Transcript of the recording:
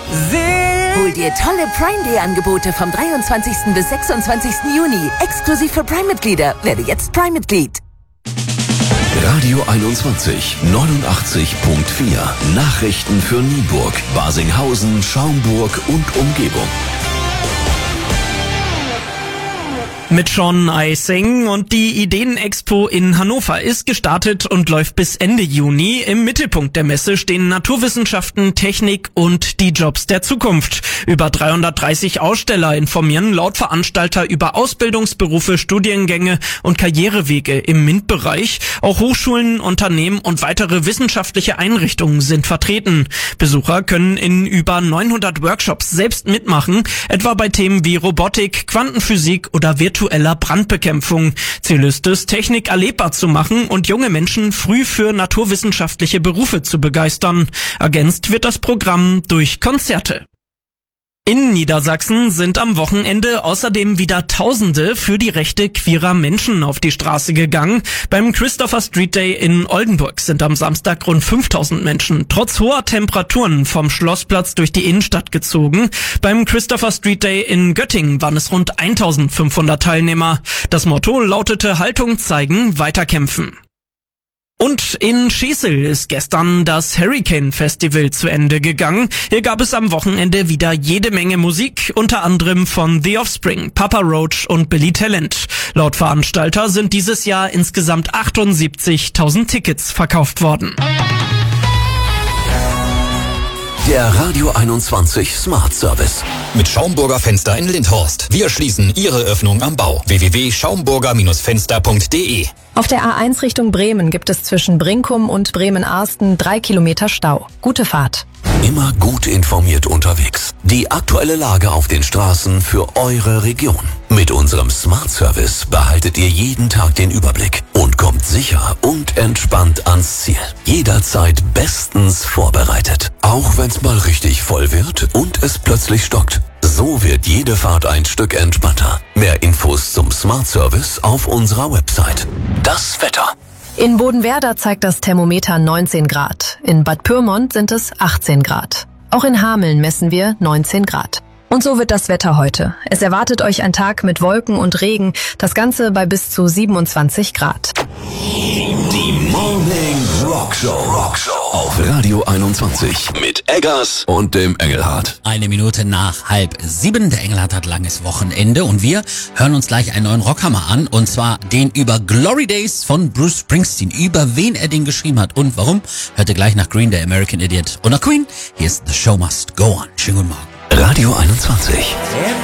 Hol dir tolle Prime Day Angebote vom 23. bis 26. Juni. Exklusiv für Prime-Mitglieder. Werde jetzt Prime-Mitglied. Radio 21, 89.4. Nachrichten für Nienburg, Basinghausen, Schaumburg und Umgebung. Mit Sean Eising, und die Ideenexpo in Hannover ist gestartet und läuft bis Ende Juni. Im Mittelpunkt der Messe stehen Naturwissenschaften, Technik und die Jobs der Zukunft. Über 330 Aussteller informieren laut Veranstalter über Ausbildungsberufe, Studiengänge und Karrierewege im MINT-Bereich. Auch Hochschulen, Unternehmen und weitere wissenschaftliche Einrichtungen sind vertreten. Besucher können in über 900 Workshops selbst mitmachen, etwa bei Themen wie Robotik, Quantenphysik oder virtueller Brandbekämpfung. Ziel ist es, Technik erlebbar zu machen und junge Menschen früh für naturwissenschaftliche Berufe zu begeistern. Ergänzt wird das Programm durch Konzerte. In Niedersachsen sind am Wochenende außerdem wieder Tausende für die Rechte queerer Menschen auf die Straße gegangen. Beim Christopher Street Day in Oldenburg sind am Samstag rund 5000 Menschen trotz hoher Temperaturen vom Schlossplatz durch die Innenstadt gezogen. Beim Christopher Street Day in Göttingen waren es rund 1500 Teilnehmer. Das Motto lautete: Haltung zeigen, weiterkämpfen. Und in Schesel ist gestern das Hurricane Festival zu Ende gegangen. Hier gab es am Wochenende wieder jede Menge Musik, unter anderem von The Offspring, Papa Roach und Billy Talent. Laut Veranstalter sind dieses Jahr insgesamt 78.000 Tickets verkauft worden. Der Radio 21 Smart Service. Mit Schaumburger Fenster in Lindhorst. Wir schließen Ihre Öffnung am Bau. www.schaumburger-fenster.de. Auf der A1 Richtung Bremen gibt es zwischen Brinkum und Bremen-Arsten 3 Kilometer Stau. Gute Fahrt. Immer gut informiert unterwegs. Die aktuelle Lage auf den Straßen für eure Region. Mit unserem Smart Service behaltet ihr jeden Tag den Überblick und kommt sicher und entspannt ans Ziel. Jederzeit bestens vorbereitet. Auch wenn's mal richtig voll wird und es plötzlich stockt. So wird jede Fahrt ein Stück entspannter. Mehr Infos zum Smart Service auf unserer Website. Das Wetter. In Bodenwerder zeigt das Thermometer 19 Grad. In Bad Pyrmont sind es 18 Grad. Auch in Hameln messen wir 19 Grad. Und so wird das Wetter heute. Es erwartet euch ein Tag mit Wolken und Regen. Das Ganze bei bis zu 27 Grad. Die Morning Rockshow auf Radio 21 mit Eggers und dem Engelhardt. 1 Minute nach 6:30. Der Engelhardt hat langes Wochenende und wir hören uns gleich einen neuen Rockhammer an, und zwar den über Glory Days von Bruce Springsteen. Über wen er den geschrieben hat und warum, hört ihr gleich nach Green Day, American Idiot und nach Queen. Hier ist The Show Must Go On. Schönen guten Morgen. Radio 21.